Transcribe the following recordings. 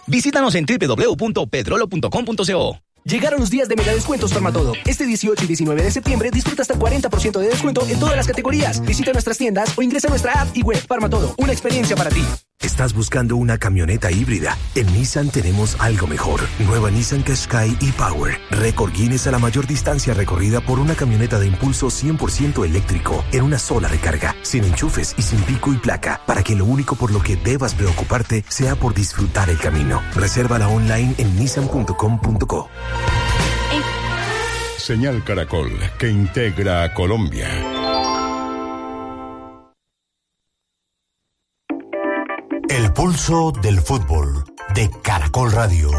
Visítanos en www.petrolo.com.co. Llegaron los días de mega descuentos Farmatodo. Este 18 y 19 de septiembre disfruta hasta 40% de descuento en todas las categorías. Visita nuestras tiendas o ingresa a nuestra app y web. Farmatodo, una experiencia para ti. ¿Estás buscando una camioneta híbrida? En Nissan tenemos algo mejor. Nueva Nissan Qashqai e-Power. Récord Guinness a la mayor distancia recorrida por una camioneta de impulso 100% eléctrico en una sola recarga, sin enchufes y sin pico y placa, para que lo único por lo que debas preocuparte sea por disfrutar el camino. Resérvala online en nissan.com.co. Señal Caracol, que integra a Colombia. El pulso del fútbol de Caracol Radio.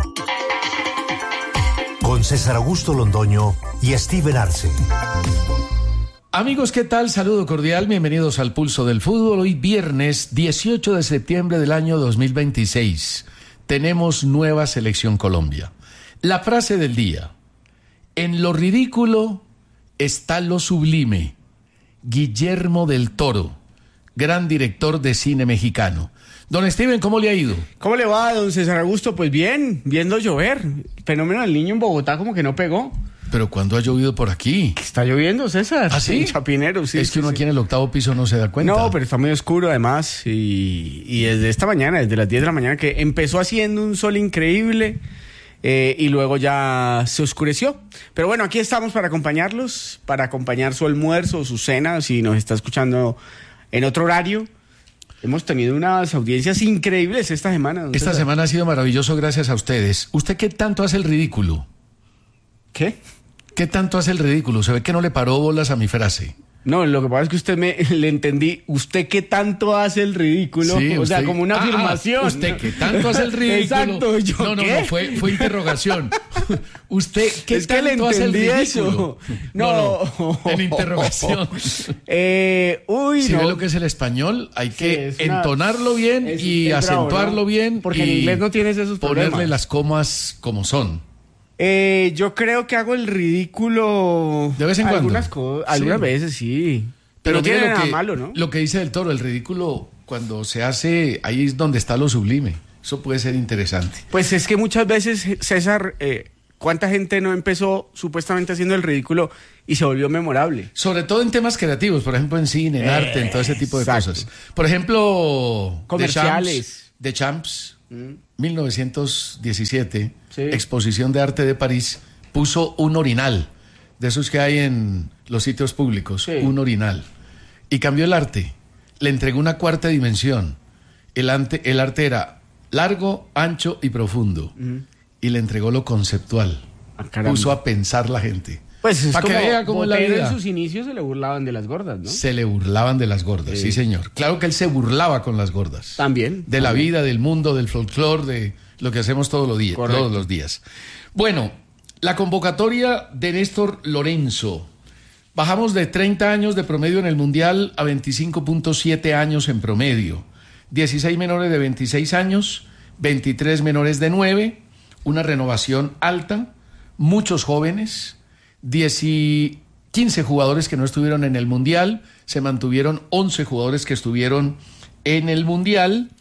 Con César Augusto Londoño y Steven Arce. Amigos, ¿qué tal? Saludo cordial, bienvenidos al Pulso del Fútbol. Hoy viernes 18 de septiembre del año 2026. Tenemos nueva Selección Colombia. La frase del día: en lo ridículo está lo sublime. Guillermo del Toro, gran director de cine mexicano. Don Steven, ¿cómo le ha ido? ¿Cómo le va, don César Augusto? Pues bien, viendo llover. El fenómeno del Niño en Bogotá como que no pegó. ¿Pero cuándo ha llovido por aquí? Está lloviendo, César. ¿Ah, sí? En Chapinero, sí. Es que uno aquí en el octavo piso no se da cuenta. No, pero está muy oscuro además. Y desde esta mañana, desde las 10 de la mañana, que empezó haciendo un sol increíble y luego ya se oscureció. Pero bueno, aquí estamos para acompañarlos, para acompañar su almuerzo o su cena, si nos está escuchando en otro horario. Hemos tenido unas audiencias increíbles esta semana. Esta semana ha sido maravilloso gracias a ustedes. ¿Usted qué tanto hace el ridículo? ¿Qué? ¿Qué tanto hace el ridículo? Se ve que no le paró bolas a mi frase. No, lo que pasa es que le entendí. ¿Usted qué tanto hace el ridículo? Sí, o usted, sea, como una afirmación. ¿Usted qué tanto hace el ridículo? Exacto. ¿Yo no, fue interrogación. ¿Usted qué es tanto que le hace el entendí ridículo? Eso. No. En interrogación. Si ve lo que es el español, hay que entonarlo bien y acentuarlo bravo, ¿no? bien. Porque en inglés no tienes esos problemas. Ponerle las comas como son. Yo creo que hago el ridículo de vez en cuando. Algunas veces sí. Pero no tiene nada malo, ¿no? Lo que dice del Toro, el ridículo cuando se hace, ahí es donde está lo sublime. Eso puede ser interesante. Pues es que muchas veces, César, ¿cuánta gente no empezó supuestamente haciendo el ridículo y se volvió memorable? Sobre todo en temas creativos, por ejemplo en cine, en arte, en todo ese tipo de cosas. Por ejemplo, comerciales. The Champs 1917, Exposición de Arte de París, puso un orinal, de esos que hay en los sitios públicos, un orinal, y cambió el arte, le entregó una cuarta dimensión. El arte era largo, ancho y profundo, y le entregó lo conceptual. Puso a pensar la gente. Pues es para que vea cómo en la vida. En sus inicios se le burlaban de las gordas, ¿no? Se le burlaban de las gordas, sí señor. Claro que él se burlaba con las gordas. También. De la vida, del mundo, del folclore, de lo que hacemos todos los días. Bueno, la convocatoria de Néstor Lorenzo. Bajamos de 30 años de promedio en el Mundial a 25.7 años en promedio. 16 menores de 26 años, 23 menores de 9, una renovación alta, muchos jóvenes, 15 jugadores que no estuvieron en el Mundial, se mantuvieron 11 jugadores que estuvieron en el Mundial,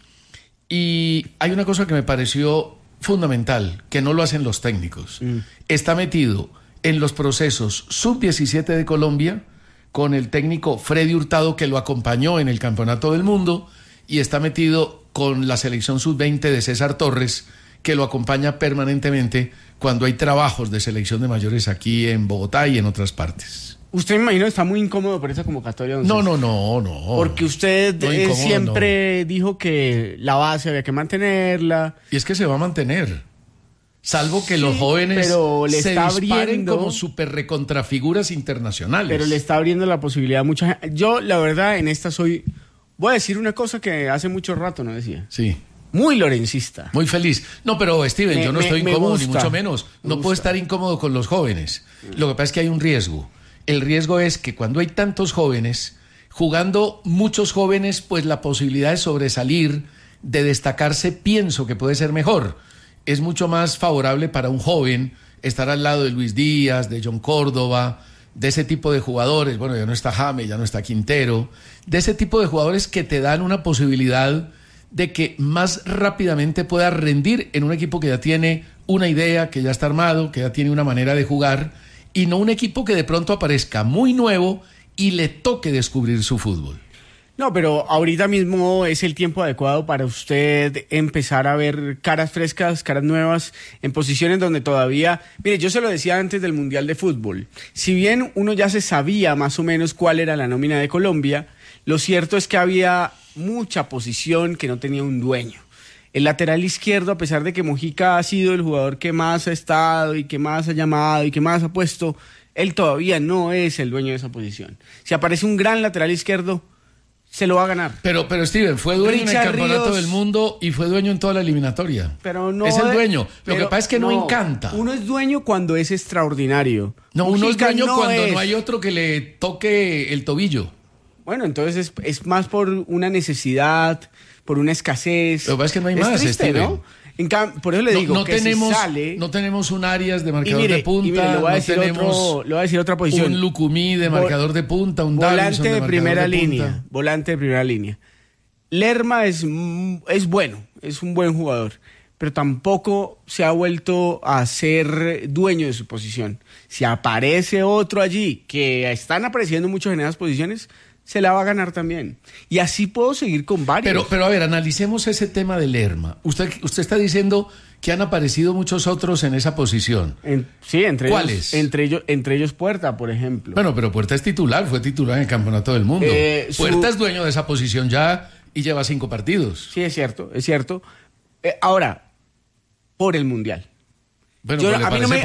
y hay una cosa que me pareció fundamental, que no lo hacen los técnicos. Está metido en los procesos sub-17 de Colombia, con el técnico Freddy Hurtado, que lo acompañó en el Campeonato del Mundo, y está metido con la selección sub-20 de César Torres, que lo acompaña permanentemente cuando hay trabajos de selección de mayores aquí en Bogotá y en otras partes. Usted, me imagino, está muy incómodo por esa convocatoria. No. Porque usted siempre dijo que la base había que mantenerla. Y es que se va a mantener. Salvo que los jóvenes se disparen como super recontrafiguras internacionales. Pero le está abriendo la posibilidad a mucha gente. Yo, la verdad, en esta voy a decir una cosa que hace mucho rato no decía. Sí. Muy lorencista. Muy feliz. No, pero Steven, yo no estoy incómodo, ni mucho menos. No puedo estar incómodo con los jóvenes. Lo que pasa es que hay un riesgo. El riesgo es que cuando hay tantos jóvenes, jugando muchos jóvenes, pues la posibilidad de sobresalir, de destacarse, pienso que puede ser mejor. Es mucho más favorable para un joven estar al lado de Luis Díaz, de John Córdoba, de ese tipo de jugadores. Bueno, ya no está James, ya no está Quintero. De ese tipo de jugadores que te dan una posibilidad de que más rápidamente pueda rendir en un equipo que ya tiene una idea, que ya está armado, que ya tiene una manera de jugar, y no un equipo que de pronto aparezca muy nuevo y le toque descubrir su fútbol. No, pero ahorita mismo es el tiempo adecuado para usted empezar a ver caras frescas, caras nuevas, en posiciones donde todavía... Mire, yo se lo decía antes del Mundial de Fútbol. Si bien uno ya se sabía más o menos cuál era la nómina de Colombia, lo cierto es que había mucha posición que no tenía un dueño. El lateral izquierdo, a pesar de que Mojica ha sido el jugador que más ha estado y que más ha llamado y que más ha puesto, él todavía no es el dueño de esa posición. Si aparece un gran lateral izquierdo, se lo va a ganar. Pero Steven, fue dueño Richard en el campeonato Ríos, del mundo y fue dueño en toda la eliminatoria. Pero no es el dueño. Lo que pero pasa es que no encanta. Uno es dueño cuando es extraordinario. No, uno es Mujica dueño cuando es. no hay otro que le toque el tobillo. Bueno, entonces es más por una necesidad, por una escesez. Lo que pasa es que no hay más, triste, Steven. ¿no? Por eso le digo no que tenemos, si sale... no tenemos un Arias de marcador y mire, de punta, y mire, le voy a no decir tenemos le voy a decir otra posición. un Lucumí de marcador de punta, un Davinson volante de marcador primera de punta. línea, volante de primera línea. Lerma es bueno, es un buen jugador, pero tampoco se ha vuelto a ser dueño de su posición. Si aparece otro allí, que están apareciendo muchos en esas posiciones, se la va a ganar también. Y así puedo seguir con varios. Pero a ver, analicemos ese tema de Lerma. Usted está diciendo que han aparecido muchos otros en esa posición. Sí, entre ¿Cuáles? ellos, entre ellos Puerta, por ejemplo. Bueno, pero Puerta es titular, fue titular en el Campeonato del Mundo. Puerta es dueño de esa posición ya y lleva 5 partidos. Sí, es cierto, es cierto. Ahora, por el Mundial. Bueno, Yo, pues,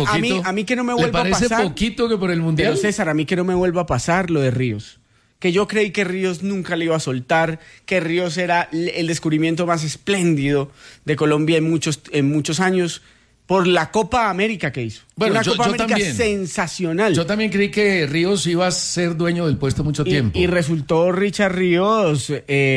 a mí que no me vuelva a pasar. ¿Le parece poquito que por el Mundial? Pero César, a mí que no me vuelva a pasar lo de Ríos. Que yo creí que Ríos nunca le iba a soltar, que Ríos era el descubrimiento más espléndido de Colombia en muchos años, por la Copa América que hizo. Bueno, una Copa yo América también. Sensacional. Yo también creí que Ríos iba a ser dueño del puesto mucho tiempo. Y resultó Richard Ríos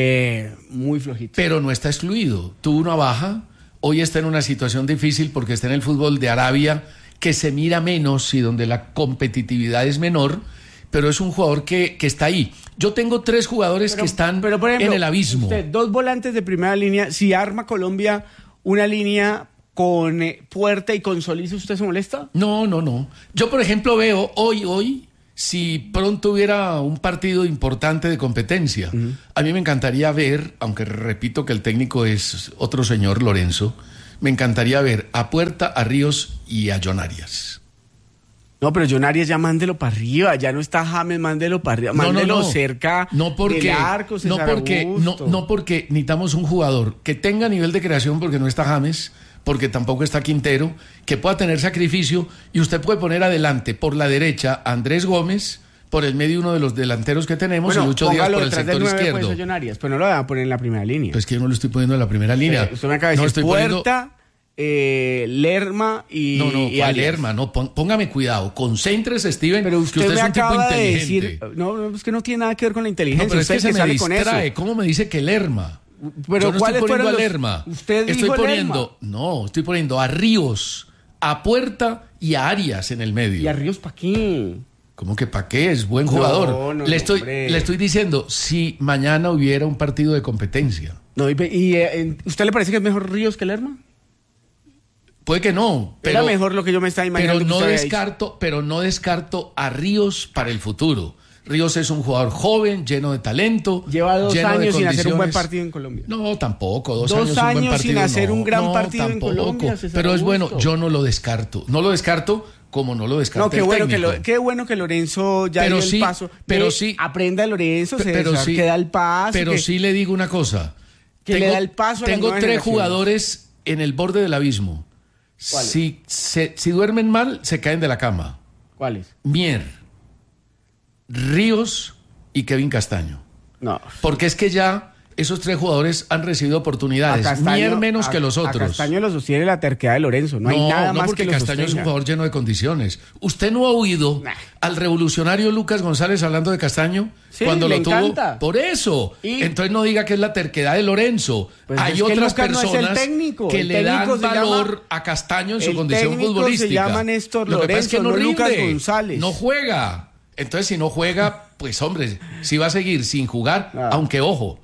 muy flojito. Pero no está excluido. Tuvo una baja, hoy está en una situación difícil porque está en el fútbol de Arabia, que se mira menos y donde la competitividad es menor, pero es un jugador que está ahí. Yo tengo 3 jugadores que están por ejemplo, en el abismo. Usted, 2 volantes de primera línea, si arma Colombia una línea con Puerta y con Solís, ¿usted se molesta? No. Yo, por ejemplo, veo hoy, si pronto hubiera un partido importante de competencia, a mí me encantaría ver, aunque repito que el técnico es otro señor, Lorenzo, me encantaría ver a Puerta, a Ríos y a John Arias. No, pero John Arias ya mándelo para arriba, ya no está James, mándelo para arriba, mándelo cerca del arco, César Augusto. No porque necesitamos un jugador que tenga nivel de creación, porque no está James, porque tampoco está Quintero, que pueda tener sacrificio, y usted puede poner adelante por la derecha a Andrés Gómez, por el medio uno de los delanteros que tenemos, y Lucho Díaz por el sector izquierdo. Pues, John Arias, pero no lo van a poner en la primera línea. Pues que yo no lo estoy poniendo en la primera línea. Usted me acaba de decir Puerta, Lerma y No, a Lerma, no, póngame cuidado, concéntrese, Steven, pero usted que usted me es un tipo acaba de inteligente. decir, no, es que no tiene nada que ver con la inteligencia. No, pero es que se me sale distrae. ¿Cómo me dice que Lerma? Pero yo no ¿cuáles estoy poniendo fueron a Lerma. Usted estoy dijo poniendo, Lerma. No, estoy poniendo a Ríos, a Puerta y a Arias en el medio. ¿Y a Ríos para qué? ¿Cómo que para qué? Es buen jugador. Le estoy diciendo, si mañana hubiera un partido de competencia. No, ¿usted le parece que es mejor Ríos que Lerma? Puede que no, pero era mejor lo que yo me estaba imaginando. Pero no descarto a Ríos para el futuro. Ríos es un jugador joven, lleno de talento. Lleva 2 años sin hacer un buen condiciones. partido en Colombia. No, tampoco. 2 2 años años un buen partido, sin hacer un gran partido tampoco. en Colombia. César Pero es Augusto. bueno, yo no lo descarto. No lo descarto como no lo descarto. No, qué bueno que Lorenzo ya dio el paso. Pero sí. Aprenda Lorenzo, Pero sí, que da el paso. Pero sí le digo una cosa. Le da el paso a las Tengo nuevas 3 generaciones. jugadores en el borde del abismo. Si duermen mal, se caen de la cama. ¿Cuáles? Mier, Ríos y Kevin Castaño. No. Porque es que ya esos 3 jugadores han recibido oportunidades. Mier menos que los otros. A Castaño lo sostiene la terquedad de Lorenzo. No hay nada más porque que lo Castaño es un sostenga. jugador lleno de condiciones. ¿Usted no ha oído al revolucionario Lucas González hablando de Castaño? Sí, cuando le lo tuvo. encanta. Por eso. Y- Entonces no diga que es la terquedad de Lorenzo. Pues hay es que otras Lucas no es el personas técnico. que El le dan técnico se valor llama- a Castaño en su el condición técnico futbolística. se llama Néstor Lo que pasa es que Lorenzo, no no Lucas rinde, González. no juega. Entonces si no juega, pues hombre, si va a seguir sin jugar, aunque ojo,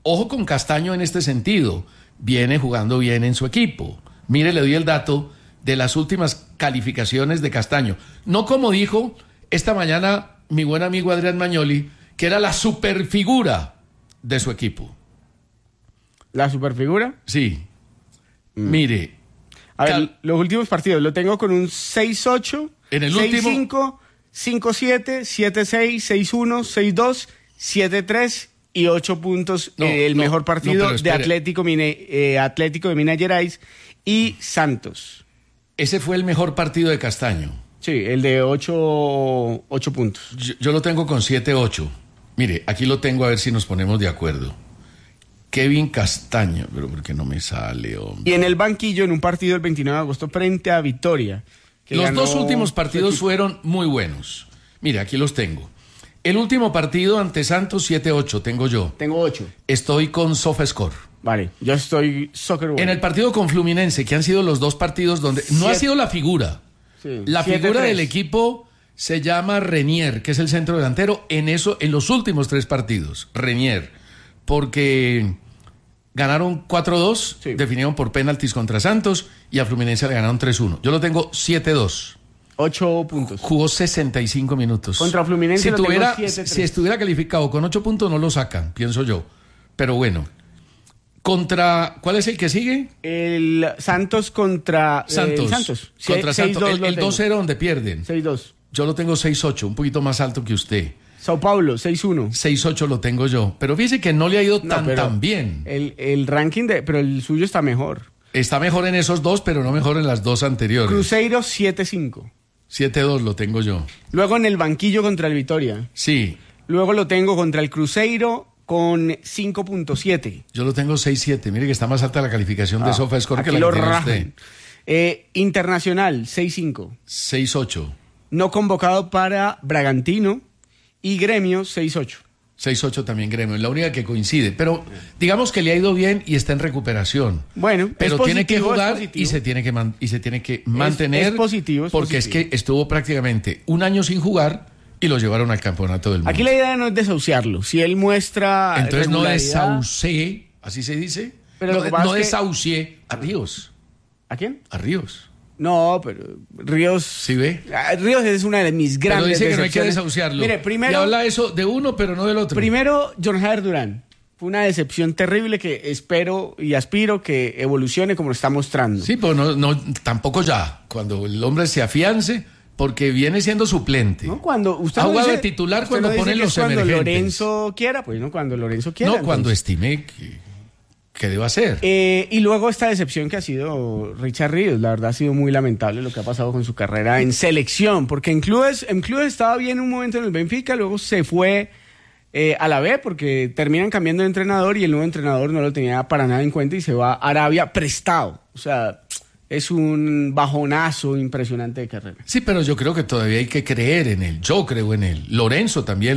ojo con Castaño en este sentido. Viene jugando bien en su equipo. Mire, le doy el dato de las últimas calificaciones de Castaño. No como dijo esta mañana mi buen amigo Adrián Magnoli, que era la superfigura de su equipo. ¿La superfigura? Sí. Mire. A ver, los últimos partidos lo tengo con un 6-8, en el 6-5, 5-7, 7-6, 6-1, 6-2, 7-3 y 8 puntos. Mejor partido de Atlético de Minas Gerais y Santos. Ese fue el mejor partido de Castaño. Sí, el de 8 puntos. Yo lo tengo con 7-8. Mire, aquí lo tengo, a ver si nos ponemos de acuerdo. Kevin Castaño, pero ¿por qué no me sale, hombre? Y en el banquillo, en un partido el 29 de agosto frente a Victoria. Los dos últimos partidos fueron muy buenos. Mire, aquí los tengo. El último partido ante Santos, 7-8, tengo yo. Tengo 8. Estoy con SofaScore. Vale, yo estoy Soccer World. En el partido con Fluminense, que han sido los dos partidos donde no ha sido la figura. Sí, la figura del equipo se llama Renier, que es el centro delantero, en los últimos 3 partidos. Renier, porque ganaron 4-2, sí. Definieron por penaltis contra Santos y a Fluminense le ganaron 3-1. Yo lo tengo 7-2. 8 puntos. Jugó 65 minutos. Contra Fluminense si estuviera calificado con 8 puntos no lo sacan, pienso yo. Pero bueno. ¿Cuál es el que sigue? El Santos contra Santos. Contra Santos. El 2-0 donde pierden. 6-2. Yo lo tengo 6-8, un poquito más alto que usted. Sao Paulo, 6-1. 6-8 lo tengo yo. Pero fíjese que no le ha ido tan bien. El ranking pero el suyo está mejor. Está mejor en esos dos, pero no mejor en las dos anteriores. Cruzeiro, 7-5. 7-2 lo tengo yo. Luego en el banquillo contra el Vitória. Sí. Luego lo tengo contra el Cruzeiro con 5.7. Yo lo tengo 6-7. Mire que está más alta la calificación de SofaScore que la lo que tiene rajan. usted. Internacional, 6-5. 6-8. No convocado para Bragantino y Gremio, 6-8. 6-8 también Gremio, la única que coincide. Pero digamos que le ha ido bien y está en recuperación. Bueno, pero tiene que jugar y se tiene que mantener. Es positivo. Porque es que estuvo prácticamente un año sin jugar y lo llevaron al campeonato del mundo. Aquí la idea no es desahuciarlo. Si él muestra entonces no desahucié, así se dice. Pero no desahucié a Ríos. ¿A quién? A Ríos. No, pero Ríos... ¿Sí ve? Ríos es una de mis grandes Pero dice que no hay que desahuciarlo. Mire, primero... Y habla eso de uno, pero no del otro. Primero, John Jader Durán. Fue una decepción terrible que espero y aspiro que evolucione como lo está mostrando. Sí, pero tampoco ya. Cuando el hombre se afiance, porque viene siendo suplente. No, cuando usted ha no jugado dice, de titular usted cuando no dice ponen que los emergentes. Cuando Lorenzo quiera, pues no, cuando Lorenzo quiera. No, cuando estime que deba ser. Y luego esta decepción que ha sido Richard Ríos. La verdad ha sido muy lamentable lo que ha pasado con su carrera en selección, porque en clubes estaba bien un momento en el Benfica, luego se fue a la B porque terminan cambiando de entrenador y el nuevo entrenador no lo tenía para nada en cuenta y se va a Arabia prestado. O sea, es un bajonazo impresionante de carrera. Sí, pero yo creo que todavía hay que creer en él. Yo creo en él. Lorenzo también